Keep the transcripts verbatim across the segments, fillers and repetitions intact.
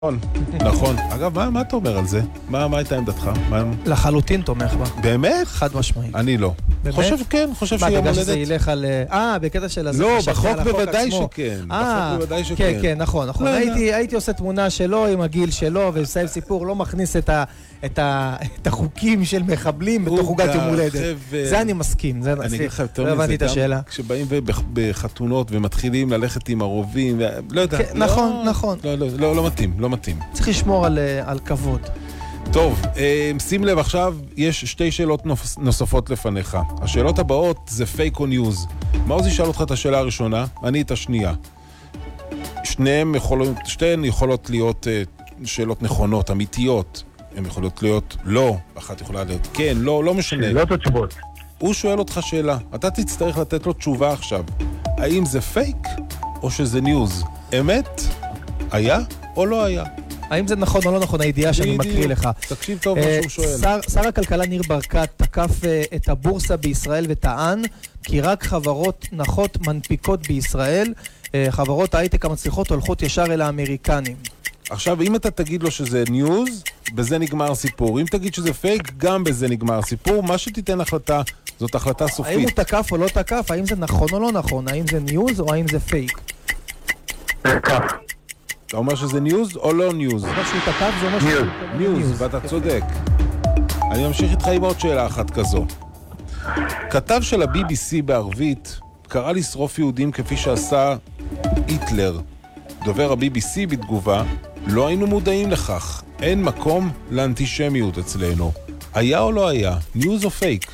נכון. אגב, מה, מה אתה אומר על זה? מה, מה הייתה עמדתך? מה... לחלוטין תומך בה. באמת? חד משמעית. אני לא. באמת? חושב כן, חושב מה, שיהיה בגלל מולדת? שזה ילך על... אה, בקטע של הזה. לא, חשבתי בחוק על החוק בוודאי עצמו. שכן. אה, בחוק בוודאי שכן. כן, כן, נכון, נכון. לא, הייתי, לא. הייתי עושה תמונה שלו עם הגיל שלו, ומסיים סיפור, לא מכניס את ה... את, ה, את החוקים של מחבלים בתוך חוגת יום הולדת. חבר... זה אני מסכים. זה... אני אגיד לך יותר לא מזה, הבנתי את השאלה. גם כשבאים בחתונות ומתחילים ללכת עם הרובים, ו... לא יודע. כן, לא, נכון, נכון. לא, לא, לא, לא מתאים, לא מתאים. צריך לשמור על, על כבוד. טוב, שים לב עכשיו, יש שתי שאלות נוספות לפניך. השאלות הבאות זה פייק או ניוז. מעוז ישאל אותך את השאלה הראשונה, אני את השנייה. שניהם יכולות, שתיהן יכולות להיות שאלות נכונות, אמיתיות. הן יכולות להיות לא, אחת יכולה להיות כן, לא, לא משנה. שאלות או תשובות? הוא שואל אותך שאלה, אתה תצטרך לתת לו תשובה עכשיו. האם זה פייק או שזה ניוז? אמת? היה או לא היה? האם זה נכון או לא נכון, הידיעה שאני מקריא לך. תקשיב טוב מה שהוא שואל. שר, שר הכלכלה ניר ברקת תקף את הבורסה בישראל וטען כי רק חברות נחות מנפיקות בישראל, חברות ההייטק המצליחות הולכות ישר אל האמריקנים. עכשיו, אם אתה תגיד לו שזה ניוז, בזה נגמר סיפור. אם תגיד שזה פייק, גם בזה נגמר סיפור. מה שתיתן החלטה, זאת החלטה סופית. האם הוא תקף או לא תקף? האם זה נכון או לא נכון? האם זה ניוז או האם זה פייק? תקף. אתה אומר שזה ניוז או לא ניוז? מה שהוא תקף זה אומר שהוא... ניוז, ואתה צודק. אני ממשיך איתך עם עוד שאלה אחת כזו. כתב של ה-בי בי סי בערבית קרא לשרוף יהודים כפי שעשה היטלר. דובר ה-בי בי סי בתגובה, לא היינו מודעים לכך. אין מקום לאנטישמיות אצלנו. היה או לא היה? ניוז או פייק?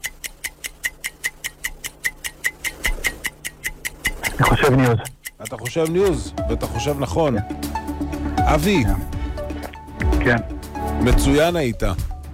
אני חושב ניוז. אתה חושב ניוז, ואתה חושב נכון. אבי. כן. מצוין היית.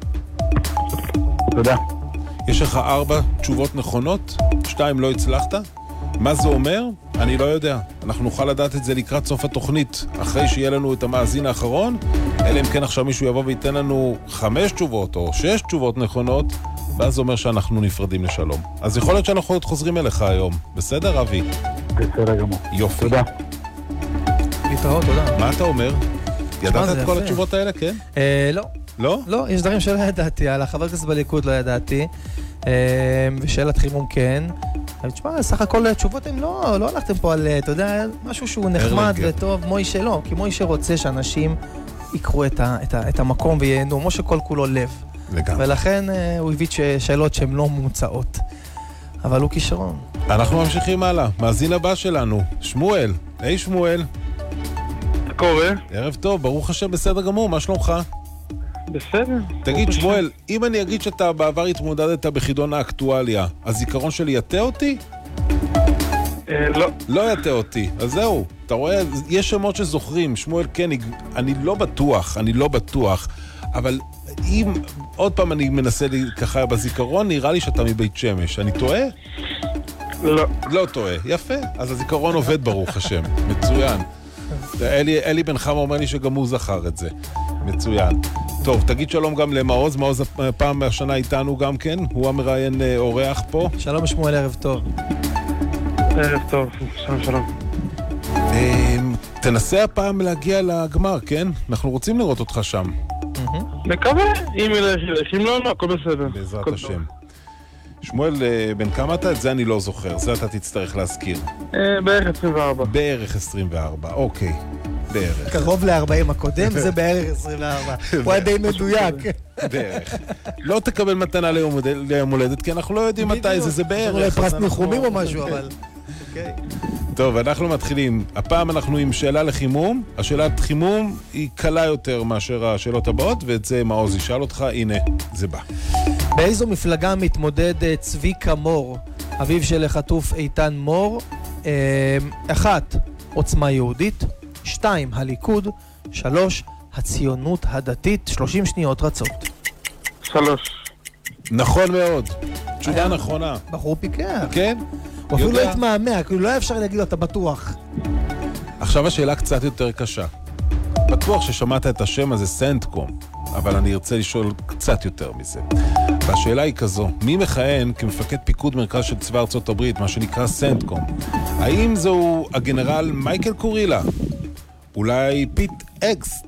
תודה. יש לך ארבע תשובות נכונות, שתיים לא הצלחת. מה זה אומר? אני לא יודע. אנחנו נוכל לדעת את זה לקראת סוף התוכנית, אחרי שיהיה לנו את המאזין האחרון, אלא אם כן עכשיו מישהו יבוא וייתן לנו חמש תשובות או שש תשובות נכונות, ואז זה אומר שאנחנו נפרדים לשלום. אז יכול להיות שאנחנו עוד חוזרים אליך היום. בסדר, אבי? בסדר גמור. יופי. תודה. להתראות, תודה. מה אתה אומר? ידעת את כל יפה. התשובות האלה, כן? אה, לא. לא? לא, יש דברים שלא ידעתי. על החבר כנסת בליכוד לא ידעתי. אה, ושאלת חימום כן. אבל תשמע, סך הכל התשובות הם לא, לא הלכתם פה על, אתה יודע, משהו שהוא נחמד וטוב, מוישה לא. כי מוישה רוצה שאנשים יקחו את, ה, את, ה, את המקום וייהנו. משה כל כולו לב. לגמרי. ולכן אה, הוא הביא שאלות שהן לא מוצאות. אבל הוא כישרון. אנחנו ממשיכים הלאה. מאזין הבא שלנו, שמואל. היי שמואל. מה קורה? ערב טוב, ברוך השם, בסדר גמור, מה שלומך? בסדר. תגיד שמואל, אם אני אגיד שאתה בעבר התמודדת בחידון האקטואליה, הזיכרון שלי יטה אותי? אה, לא. לא יטה אותי, אז זהו. אתה רואה, יש שמות שזוכרים, שמואל כן, אני לא בטוח, אני לא בטוח, אבל אם עוד פעם אני מנסה לי ככה בזיכרון, נראה לי שאתה מבית שמש. אני טועה? לא. לא טועה, יפה. אז הזיכרון עובד ברוך השם, מצוין. אלי, אלי בן חמה אומר לי שגם הוא זכר את זה. מצוין. טוב, תגיד שלום גם למעוז. מעוז הפעם השנה איתנו גם כן. הוא המראיין אורח פה. שלום שמואל, ערב טוב. ערב טוב, שלום שלום. תנסה הפעם להגיע לגמר, כן? אנחנו רוצים לראות אותך שם. מקווה, אם ילך, אם לא, לא, הכל בסדר. בעזרת השם. שמואל, בן כמה אתה? את זה אני לא זוכר. זה אתה תצטרך להזכיר. בערך עשרים וארבע. בערך עשרים וארבע, אוקיי. בערך. קרוב ל-ארבעים הקודם, זה בערך עשרים וארבע. הוא היה די מדויק. בערך. לא תקבל מתנה ליום הולדת, כי אנחנו לא יודעים מתי זה, זה בערך. אולי פרס ניחומים או משהו, אבל... אוקיי. טוב, אנחנו מתחילים. הפעם אנחנו עם שאלה לחימום. השאלת חימום היא קלה יותר מאשר השאלות הבאות, ואת זה מעוז ישאל אותך. הנה, זה בא. באיזו מפלגה מתמודד צביקה מור, אביו של החטוף איתן מור? אחת, עוצמה יהודית. שתיים, הליכוד. שלוש, הציונות הדתית. שלושים שניות רצות. שלוש. נכון מאוד. תשובה נכונה. בחור פיקח. כן? הוא אפילו לא התמהמה, כאילו לא היה אפשר להגיד לו, אתה בטוח. עכשיו השאלה קצת יותר קשה. בטוח ששמעת את השם הזה סנטקום, אבל אני ארצה לשאול קצת יותר מזה. והשאלה היא כזו, מי מכהן כמפקד פיקוד מרכז של צבא ארצות הברית, מה שנקרא סנטקום? האם זהו הגנרל מייקל קורילה? אולי פיט אקס